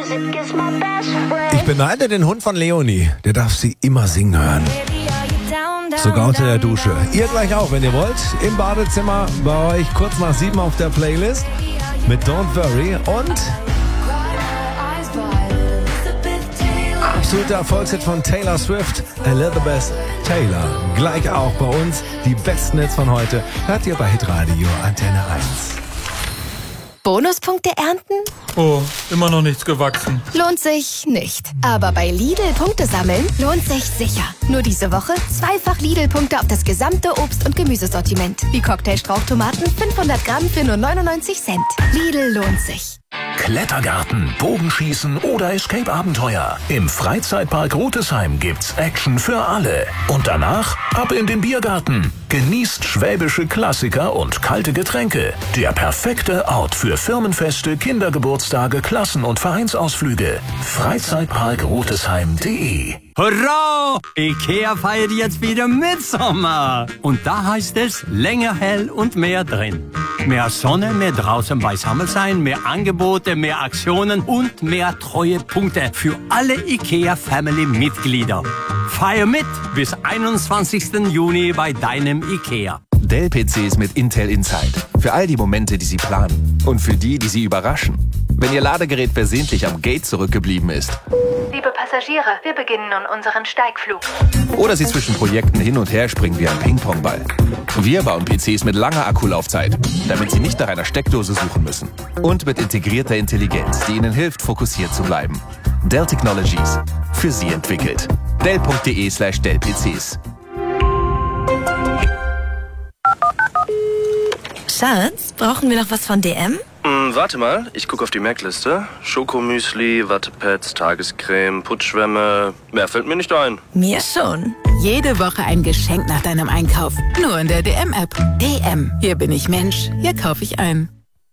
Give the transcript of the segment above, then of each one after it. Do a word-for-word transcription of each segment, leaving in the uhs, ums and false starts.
Ich beneide den Hund von Leonie. Der darf sie immer singen hören. Sogar unter der Dusche. Ihr gleich auch, wenn ihr wollt. Im Badezimmer bei euch kurz nach sieben auf der Playlist mit Don't Worry und absoluter Erfolgshit von Taylor Swift, Elizabeth Taylor. Gleich auch bei uns die besten Hits von heute. Hört ihr bei Hitradio Antenne eins. Bonuspunkte ernten? Oh, immer noch nichts gewachsen. Lohnt sich nicht. Aber bei Lidl Punkte sammeln lohnt sich sicher. Nur diese Woche zweifach Lidl-Punkte auf das gesamte Obst- und Gemüsesortiment. Wie Cocktailstrauchtomaten fünfhundert Gramm für nur neunundneunzig Cent. Lidl lohnt sich. Klettergarten, Bogenschießen oder Escape-Abenteuer. Im Freizeitpark Rotesheim gibt's Action für alle. Und danach ab in den Biergarten. Genießt schwäbische Klassiker und kalte Getränke. Der perfekte Ort für Firmenfeste, Kindergeburtstage, Klassen- und Vereinsausflüge. Freizeitpark Rotesheim punkt de. Hurra! Ikea feiert jetzt wieder Mitsommer. Und da heißt es länger hell und mehr drin. Mehr Sonne, mehr draußen beisammen sein, mehr Angebote, mehr Aktionen und mehr Treuepunkte für alle Ikea-Family-Mitglieder. Feier mit bis einundzwanzigsten Juni bei deinem Ikea. Dell-P Cs mit Intel Inside. Für all die Momente, die Sie planen. Und für die, die Sie überraschen. Wenn Ihr Ladegerät versehentlich am Gate zurückgeblieben ist. Liebe Passagiere, wir beginnen nun unseren Steigflug. Oder Sie zwischen Projekten hin und her springen wie ein Ping-Pong-Ball. Wir bauen P Cs mit langer Akkulaufzeit, damit Sie nicht nach einer Steckdose suchen müssen. Und mit integrierter Intelligenz, die Ihnen hilft, fokussiert zu bleiben. Dell Technologies. Für Sie entwickelt. Dell punkt de slash Dell P Cs. Schatz, brauchen wir noch was von D M? Hm, warte mal, ich gucke auf die Merkliste. Schokomüsli, Wattepads, Tagescreme, Putzschwämme. Mehr fällt mir nicht ein. Mir schon. Jede Woche ein Geschenk nach deinem Einkauf. Nur in der D M-App. D M. Hier bin ich Mensch. Hier kaufe ich ein.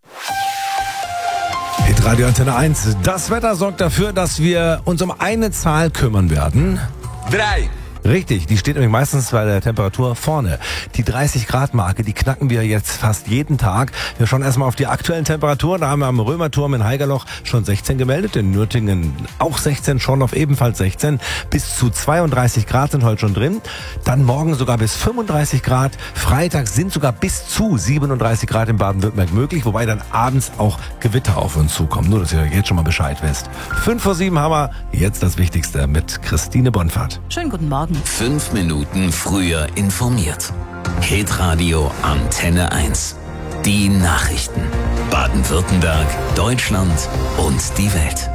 Hitradio Antenne eins. Das Wetter sorgt dafür, dass wir uns um eine Zahl kümmern werden. Drei. Richtig, die steht nämlich meistens bei der Temperatur vorne. Die dreißig Grad Marke, die knacken wir jetzt fast jeden Tag. Wir schauen erstmal auf die aktuellen Temperaturen. Da haben wir am Römerturm in Haigerloch schon sechzehn gemeldet, in Nürtingen auch sechzehn, Schorndorf ebenfalls sechzehn. Bis zu zweiunddreißig Grad sind heute schon drin. Dann morgen sogar bis fünfunddreißig Grad. Freitag sind sogar bis zu siebenunddreißig Grad in Baden-Württemberg möglich, wobei dann abends auch Gewitter auf uns zukommen. Nur, dass ihr jetzt schon mal Bescheid wisst. Fünf vor sieben haben wir jetzt das Wichtigste mit Christine Bonfahrt. Schönen guten Morgen. Fünf Minuten früher informiert. Hitradio Antenne eins. Die Nachrichten. Baden-Württemberg, Deutschland und die Welt.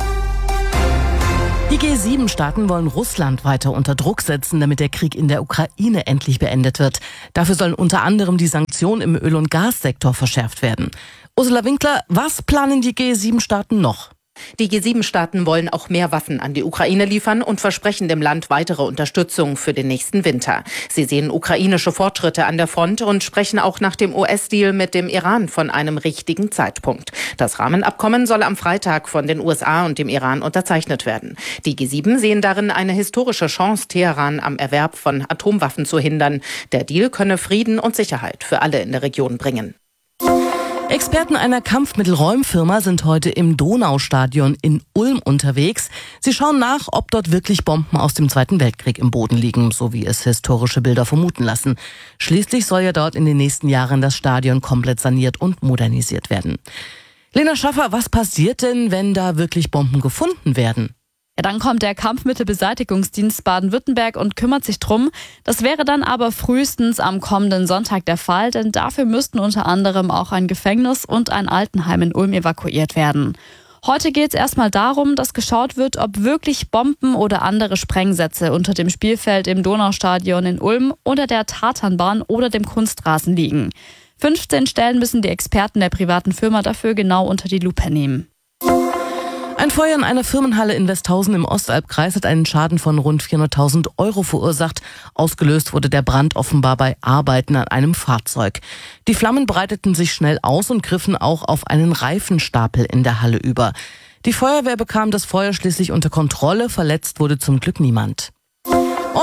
Die G sieben Staaten wollen Russland weiter unter Druck setzen, damit der Krieg in der Ukraine endlich beendet wird. Dafür sollen unter anderem die Sanktionen im Öl- und Gassektor verschärft werden. Ursula Winkler, was planen die G sieben Staaten noch? Die G sieben Staaten wollen auch mehr Waffen an die Ukraine liefern und versprechen dem Land weitere Unterstützung für den nächsten Winter. Sie sehen ukrainische Fortschritte an der Front und sprechen auch nach dem U S-Deal mit dem Iran von einem richtigen Zeitpunkt. Das Rahmenabkommen soll am Freitag von den U S A und dem Iran unterzeichnet werden. Die G sieben sehen darin eine historische Chance, Teheran am Erwerb von Atomwaffen zu hindern. Der Deal könne Frieden und Sicherheit für alle in der Region bringen. Experten einer Kampfmittelräumfirma sind heute im Donaustadion in Ulm unterwegs. Sie schauen nach, ob dort wirklich Bomben aus dem Zweiten Weltkrieg im Boden liegen, so wie es historische Bilder vermuten lassen. Schließlich soll ja dort in den nächsten Jahren das Stadion komplett saniert und modernisiert werden. Lena Schaffer, was passiert denn, wenn da wirklich Bomben gefunden werden? Ja, dann kommt der Kampfmittelbeseitigungsdienst Baden-Württemberg und kümmert sich drum. Das wäre dann aber frühestens am kommenden Sonntag der Fall, denn dafür müssten unter anderem auch ein Gefängnis und ein Altenheim in Ulm evakuiert werden. Heute geht es erstmal darum, dass geschaut wird, ob wirklich Bomben oder andere Sprengsätze unter dem Spielfeld im Donaustadion in Ulm, unter der Tatanbahn oder dem Kunstrasen liegen. fünfzehn Stellen müssen die Experten der privaten Firma dafür genau unter die Lupe nehmen. Ein Feuer in einer Firmenhalle in Westhausen im Ostalbkreis hat einen Schaden von rund vierhunderttausend Euro verursacht. Ausgelöst wurde der Brand offenbar bei Arbeiten an einem Fahrzeug. Die Flammen breiteten sich schnell aus und griffen auch auf einen Reifenstapel in der Halle über. Die Feuerwehr bekam das Feuer schließlich unter Kontrolle, verletzt wurde zum Glück niemand. Und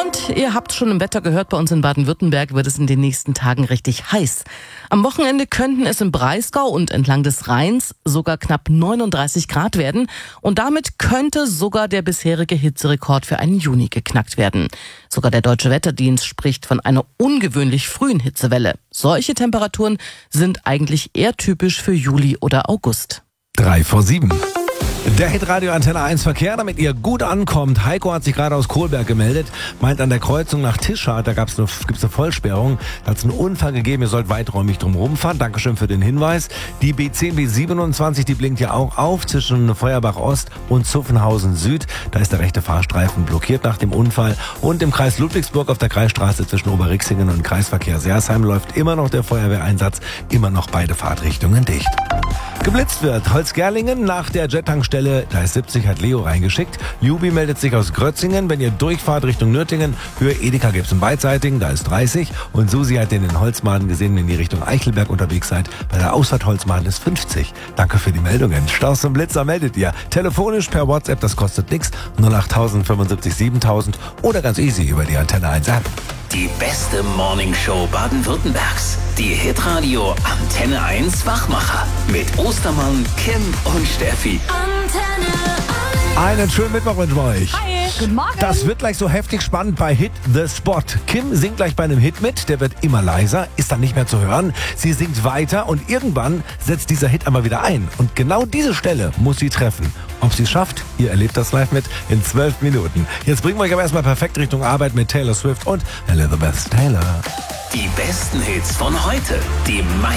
Und ihr habt schon im Wetter gehört, bei uns in Baden-Württemberg wird es in den nächsten Tagen richtig heiß. Am Wochenende könnten es im Breisgau und entlang des Rheins sogar knapp neununddreißig Grad werden. Und damit könnte sogar der bisherige Hitzerekord für einen Juni geknackt werden. Sogar der Deutsche Wetterdienst spricht von einer ungewöhnlich frühen Hitzewelle. Solche Temperaturen sind eigentlich eher typisch für Juli oder August. Drei vor sieben. Der Hitradio Antenne eins Verkehr, damit ihr gut ankommt. Heiko hat sich gerade aus Kohlberg gemeldet, meint an der Kreuzung nach Tischard, da gab's eine, gibt's eine Vollsperrung. Da hat es einen Unfall gegeben, ihr sollt weiträumig drum rumfahren. Dankeschön für den Hinweis. Die B zehn B siebenundzwanzig, die blinkt ja auch auf zwischen Feuerbach Ost und Zuffenhausen Süd. Da ist der rechte Fahrstreifen blockiert nach dem Unfall. Und im Kreis Ludwigsburg auf der Kreisstraße zwischen Oberrixingen und Kreisverkehr Sersheim läuft immer noch der Feuerwehreinsatz, immer noch beide Fahrtrichtungen dicht. Geblitzt wird Holzgerlingen nach der Jet-Tankstelle, da ist siebzig, hat Leo reingeschickt. Jubi meldet sich aus Grötzingen, wenn ihr durchfahrt Richtung Nürtingen, Höhe Edeka gibt's einen beidseitigen, da ist dreißig. Und Susi hat den in Holzmaden gesehen, wenn ihr in Richtung Eichelberg unterwegs seid. Bei der Ausfahrt Holzmaden ist fünfzig. Danke für die Meldungen. Staus und Blitzer meldet ihr. Telefonisch per WhatsApp, das kostet nix. null acht fünfundsiebzig siebentausend oder ganz easy über die Antenne eins App. Die beste Morningshow Baden-Württembergs. Die Hitradio Antenne eins Wachmacher. Mit Ostermann, Kim und Steffi. Antenne eins. Einen schönen Mittwoch wünschen wir euch. Hi, guten Morgen. Das wird gleich so heftig spannend bei Hit the Spot. Kim singt gleich bei einem Hit mit, der wird immer leiser, ist dann nicht mehr zu hören. Sie singt weiter und irgendwann setzt dieser Hit einmal wieder ein. Und genau diese Stelle muss sie treffen. Ob sie es schafft, ihr erlebt das live mit in zwölf Minuten. Jetzt bringen wir euch aber erstmal perfekt Richtung Arbeit mit Taylor Swift und Elizabeth Taylor. Die besten Hits von heute. Die meisten